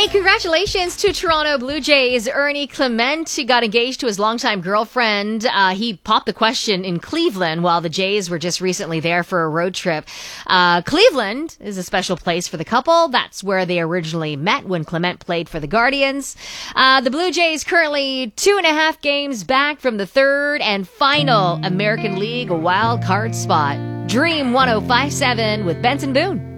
Hey, congratulations to Toronto Blue Jays. Ernie Clement got engaged to his longtime girlfriend. He popped the question in Cleveland while the Jays were just recently there for a road trip. Cleveland is a special place for the couple. That's where they originally met when Clement played for the Guardians. The Blue Jays currently 2.5 games back from the third and final American League wild card spot. Dream 105.7 with Benson Boone.